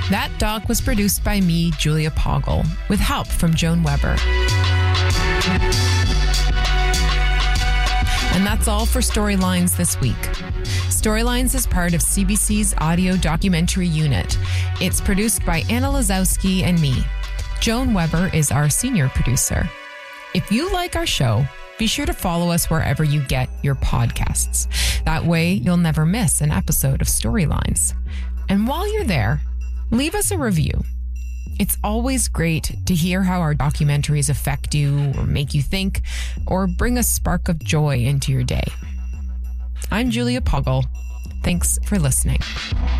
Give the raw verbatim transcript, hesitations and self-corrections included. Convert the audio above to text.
That doc was produced by me, Julia Poggle, with help from Joan Weber. And that's all for Storylines this week. Storylines is part of C B C's audio documentary unit. It's produced by Anna Lazowski and me. Joan Weber is our senior producer. If you like our show, be sure to follow us wherever you get your podcasts. That way, you'll never miss an episode of Storylines. And while you're there, leave us a review. It's always great to hear how our documentaries affect you or make you think or bring a spark of joy into your day. I'm Julia Poggle. Thanks for listening.